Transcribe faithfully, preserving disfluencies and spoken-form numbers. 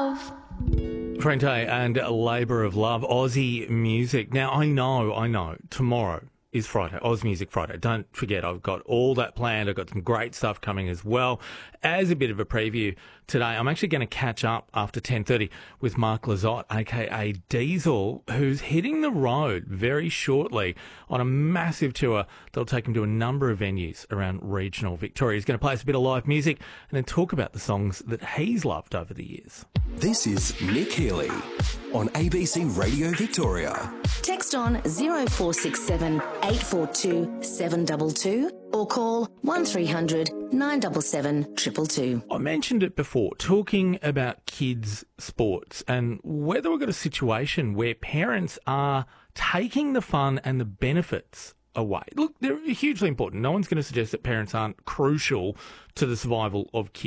love. Frente and Labour of Love, Aussie music. Now, I know, I know, tomorrow is Friday, Oz Music Friday. Don't forget, I've got all that planned. I've got some great stuff coming as well. As a bit of a preview today, I'm actually going to catch up after ten thirty with Mark Lizotte, a k a. Diesel, who's hitting the road very shortly on a massive tour that'll take him to a number of venues around regional Victoria. He's going to play us a bit of live music and then talk about the songs that he's loved over the years. This is Nick Healy on A B C Radio Victoria. Text on zero four six seven eight four two seven two two or call one three hundred nine seven seven two two two. I mentioned it before, talking about kids' sports and whether we've got a situation where parents are taking the fun and the benefits away. Look, they're hugely important. No one's going to suggest that parents aren't crucial to the survival of kids.